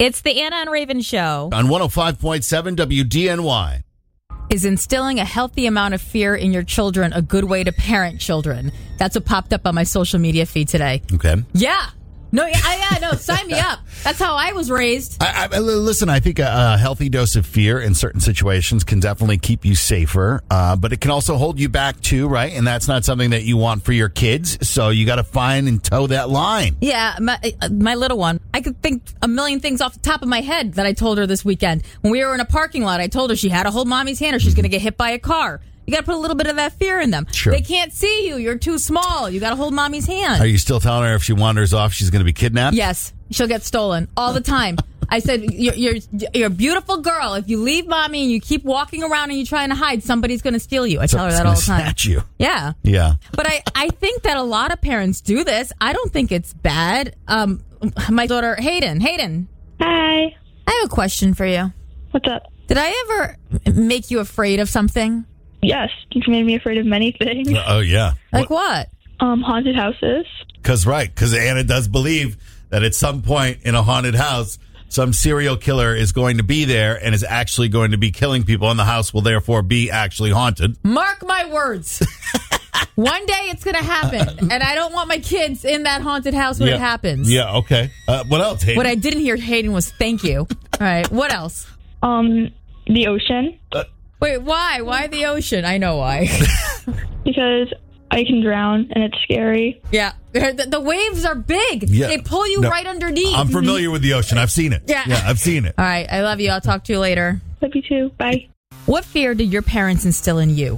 It's the Anna and Raven Show. On 105.7 WDNY. Is instilling a healthy amount of fear in your children a good way to parent children? That's what popped up on my social media feed today. Okay. Yeah. No, sign me up. That's how I was raised. Listen, I think a healthy dose of fear in certain situations can definitely keep you safer, but it can also hold you back too, right? And that's not something that you want for your kids, so you got to find and toe that line. Yeah, my little one, I could think a million things off the top of my head that I told her this weekend. When we were in a parking lot, I told her she had to hold mommy's hand or she's going to get hit by a car. You got to put a little bit of that fear in them. Sure. They can't see you. You're too small. You got to hold mommy's hand. Are you still telling her if she wanders off, she's going to be kidnapped? Yes. She'll get stolen all the time. I said, you're a beautiful girl. If you leave mommy and you keep walking around and you're trying to hide, somebody's going to steal you. I tell her that all the time. Snatch you. Yeah. Yeah. But I think that a lot of parents do this. I don't think it's bad. My daughter, Hayden. Hi. I have a question for you. What's up? Did I ever make you afraid of something? Yes, you've made me afraid of many things. Oh, yeah. Like what? Haunted houses. Because Anna does believe that at some point in a haunted house, some serial killer is going to be there and is actually going to be killing people, and the house will therefore be actually haunted. Mark my words. One day it's going to happen, and I don't want my kids in that haunted house when it happens. Yeah, okay. What else, Hayden? What I didn't hear, Hayden, was thank you. All right, what else? The ocean. Wait, why? Why the ocean? I know why. Because I can drown, and it's scary. Yeah. The waves are big. Yeah. They pull you right underneath. I'm familiar with the ocean. I've seen it. Yeah, I've seen it. All right, I love you. I'll talk to you later. Love you too. Bye. What fear did your parents instill in you?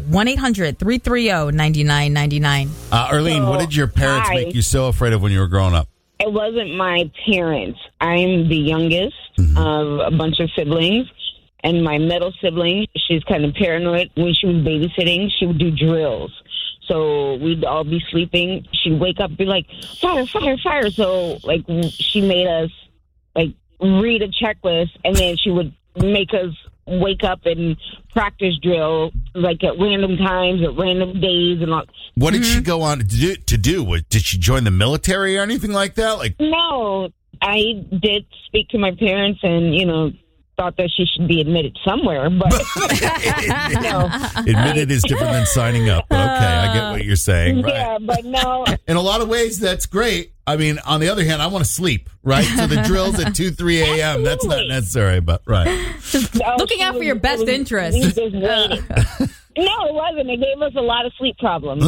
1-800-330-9999. Arlene, what did your parents make you so afraid of when you were growing up? It wasn't my parents. I'm the youngest of a bunch of siblings. And my middle sibling, she's kind of paranoid. When she was babysitting, she would do drills. So we'd all be sleeping. She'd wake up and be like, fire, fire, fire. So, she made us, read a checklist, and then she would make us wake up and practice drill, at random times, at random days. And all. What did she go on to do? Did she join the military or anything like that? No, I did speak to my parents and, thought that she should be admitted somewhere, but no. Admitted is different than signing up. But okay, I get what you're saying. Right? Yeah, but no. In a lot of ways, that's great. I mean, on the other hand, I want to sleep, right? So the drills at 2, 3 a.m., that's not necessary, but right. Just looking out for your best interest. No, it wasn't. It gave us a lot of sleep problems.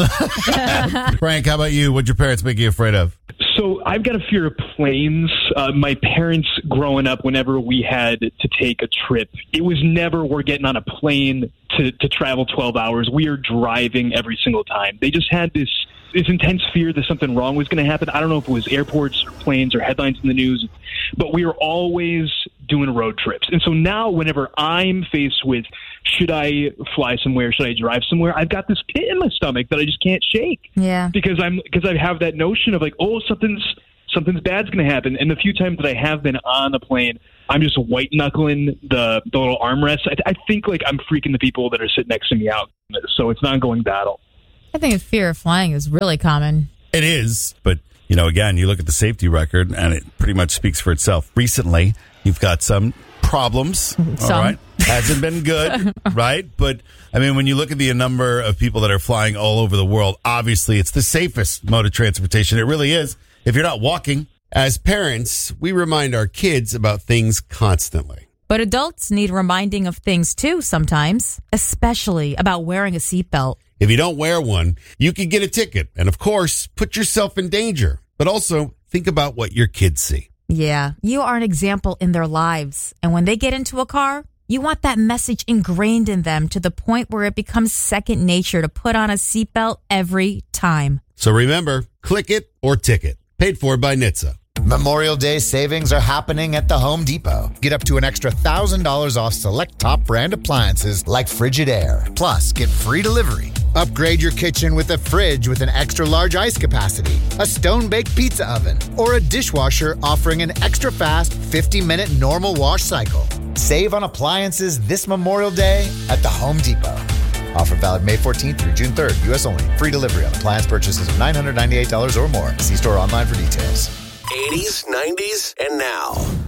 Frank, how about you? What'd your parents make you afraid of? So I've got a fear of planes. My parents growing up, whenever we had to take a trip, it was never we're getting on a plane to travel 12 hours. We are driving every single time. They just had this intense fear that something wrong was going to happen. I don't know if it was airports or planes or headlines in the news, but we were always doing road trips. And so now whenever I'm faced with, should I fly somewhere? Should I drive somewhere? I've got this pit in my stomach that I just can't shake. Yeah. Because I have that notion of something's bad's going to happen. And the few times that I have been on a plane, I'm just white knuckling the little armrest. I think I'm freaking the people that are sitting next to me out. So it's an ongoing battle. I think the fear of flying is really common. It is, but again, you look at the safety record and it pretty much speaks for itself. Recently, you've got some problems. All right. Hasn't been good, right? But, when you look at the number of people that are flying all over the world, obviously it's the safest mode of transportation. It really is. If you're not walking. As parents, we remind our kids about things constantly. But adults need reminding of things too sometimes, especially about wearing a seatbelt. If you don't wear one, you could get a ticket and, of course, put yourself in danger. But also, think about what your kids see. Yeah, you are an example in their lives. And when they get into a car, you want that message ingrained in them to the point where it becomes second nature to put on a seatbelt every time. So remember, click it or ticket. Paid for by NHTSA. Memorial Day savings are happening at the Home Depot. Get up to an extra $1,000 off select top brand appliances like Frigidaire. Plus, get free delivery. Upgrade your kitchen with a fridge with an extra large ice capacity, a stone-baked pizza oven, or a dishwasher offering an extra fast 50-minute normal wash cycle. Save on appliances this Memorial Day at the Home Depot. Offer valid May 14th through June 3rd. U.S. only. Free delivery on appliance purchases of $998 or more. See store online for details. 80s, 90s, and now.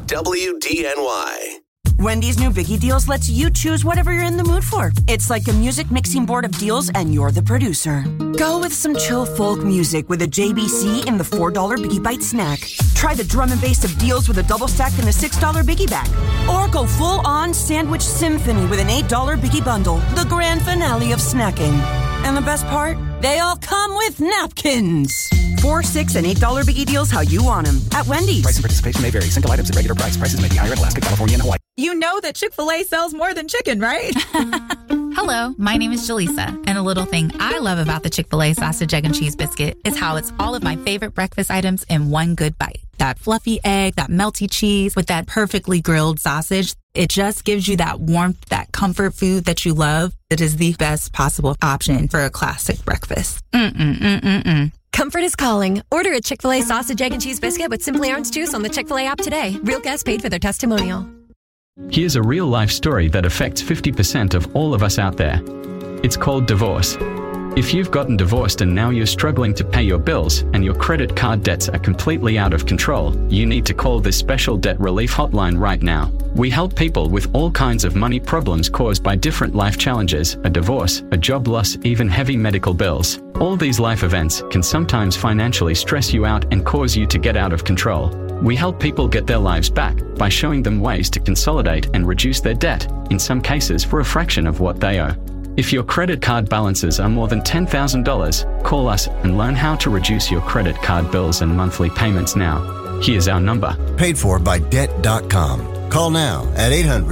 WDNY. Wendy's new Biggie Deals lets you choose whatever you're in the mood for. It's like a music mixing board of deals, and you're the producer. Go with some chill folk music with a JBC in the $4 Biggie Bite snack. Try the drum and bass of deals with a double stack in the $6 Biggie bag. Or go full-on sandwich symphony with an $8 Biggie bundle, the grand finale of snacking. And the best part? They all come with napkins. $4, $6, and $8 Biggie Deals how you want them at Wendy's. Price and participation may vary. Single items at regular price. Prices may be higher in Alaska, California, and Hawaii. You know that Chick-fil-A sells more than chicken, right? Hello, my name is Jaleesa, and a little thing I love about the Chick-fil-A sausage, egg, and cheese biscuit is how it's all of my favorite breakfast items in one good bite. That fluffy egg, that melty cheese with that perfectly grilled sausage. It just gives you that warmth, that comfort food that you love. It is the best possible option for a classic breakfast. Comfort is calling. Order a Chick-fil-A sausage, egg, and cheese biscuit with Simply Orange Juice on the Chick-fil-A app today. Real guests paid for their testimonial. Here's a real-life story that affects 50% of all of us out there. It's called divorce. If you've gotten divorced and now you're struggling to pay your bills and your credit card debts are completely out of control, you need to call this special debt relief hotline right now. We help people with all kinds of money problems caused by different life challenges, a divorce, a job loss, even heavy medical bills. All these life events can sometimes financially stress you out and cause you to get out of control. We help people get their lives back by showing them ways to consolidate and reduce their debt, in some cases for a fraction of what they owe. If your credit card balances are more than $10,000, call us and learn how to reduce your credit card bills and monthly payments now. Here's our number. Paid for by Debt.com. Call now at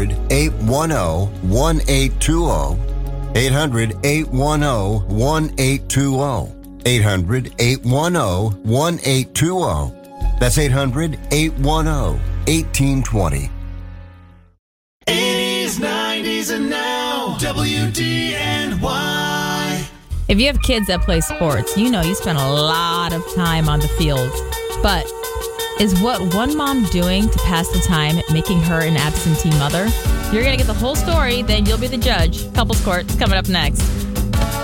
800-810-1820. 800-810-1820. 800-810-1820. That's 800-810-1820. 80s, 90s, and now WDNY. If you have kids that play sports, you know you spend a lot of time on the field. But is what one mom doing to pass the time making her an absentee mother? You're going to get the whole story, then you'll be the judge. Couples Court's coming up next.